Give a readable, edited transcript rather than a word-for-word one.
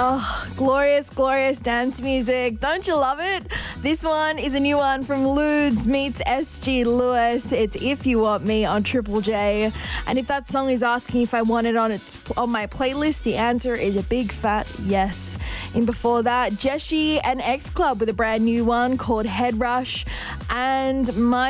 Oh, glorious, glorious dance music. Don't you love it? This one is a new one from Ludes meets SG Lewis. It's If You Want Me on Triple J. And if that song is asking if I want it on my playlist, the answer is a big fat yes. And before that, Jessie and X Club with a brand new one called Head Rush. And my